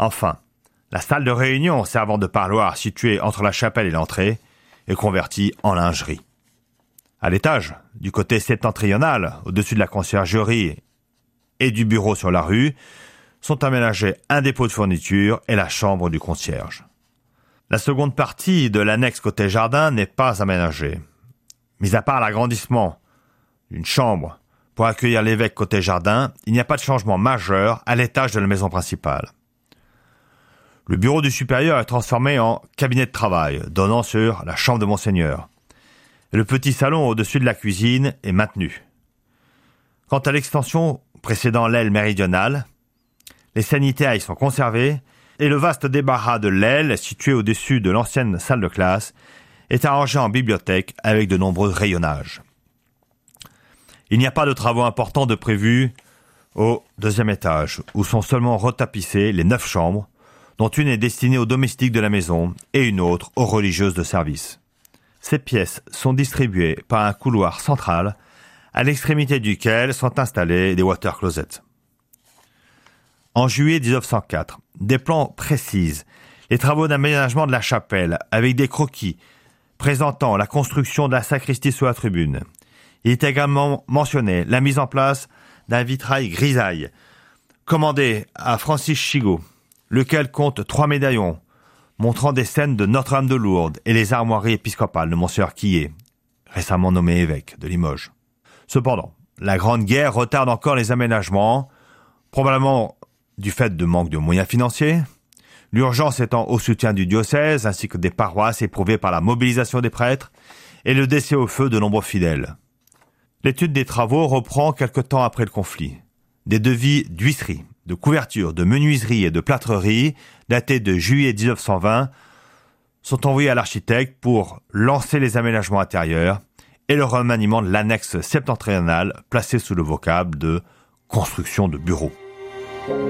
Enfin, la salle de réunion servant de parloir située entre la chapelle et l'entrée est convertie en lingerie. À l'étage, du côté septentrional, au-dessus de la conciergerie et du bureau sur la rue, sont aménagés un dépôt de fourniture et la chambre du concierge. La seconde partie de l'annexe côté jardin n'est pas aménagée. Mis à part l'agrandissement d'une chambre pour accueillir l'évêque côté jardin, il n'y a pas de changement majeur à l'étage de la maison principale. Le bureau du supérieur est transformé en cabinet de travail, donnant sur la chambre de Monseigneur. Et le petit salon au-dessus de la cuisine est maintenu. Quant à l'extension précédant l'aile méridionale, les sanitaires y sont conservés et le vaste débarras de l'aile, situé au-dessus de l'ancienne salle de classe, est arrangé en bibliothèque avec de nombreux rayonnages. Il n'y a pas de travaux importants de prévus au deuxième étage, où sont seulement retapissées les 9 chambres, dont une est destinée aux domestiques de la maison et une autre aux religieuses de service. Ces pièces sont distribuées par un couloir central, à l'extrémité duquel sont installés des water closets. En juillet 1904, des plans précisent les travaux d'aménagement de la chapelle avec des croquis présentant la construction de la sacristie sous la tribune. Il est également mentionné la mise en place d'un vitrail grisaille commandé à Francis Chigot, lequel compte 3 médaillons montrant des scènes de Notre-Dame de Lourdes et les armoiries épiscopales de Monseigneur Quillet, récemment nommé évêque de Limoges. Cependant, la Grande Guerre retarde encore les aménagements, probablement du fait de manque de moyens financiers, l'urgence étant au soutien du diocèse ainsi que des paroisses éprouvées par la mobilisation des prêtres et le décès au feu de nombreux fidèles. L'étude des travaux reprend quelque temps après le conflit. Des devis d'huisserie, de couverture, de menuiserie et de plâtrerie, datés de juillet 1920, sont envoyés à l'architecte pour lancer les aménagements intérieurs et le remaniement de l'annexe septentrionale placée sous le vocable de construction de bureaux.